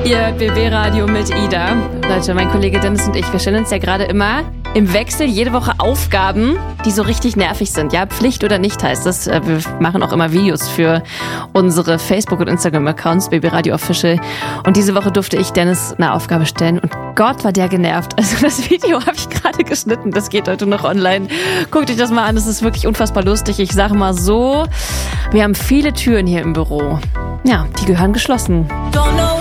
Ihr BB-Radio mit Ida. Leute, mein Kollege Dennis und ich, wir stellen uns ja gerade immer im Wechsel jede Woche Aufgaben, die so richtig nervig sind. Ja, Pflicht oder nicht heißt das. Wir machen auch immer Videos für unsere Facebook- und Instagram-Accounts, BB-Radio Official. Und diese Woche durfte ich Dennis eine Aufgabe stellen und Gott war der genervt. Also das Video habe ich gerade geschnitten, das geht heute noch online. Guckt euch das mal an, das ist wirklich unfassbar lustig. Ich sage mal so, wir haben viele Türen hier im Büro. Ja, die gehören geschlossen.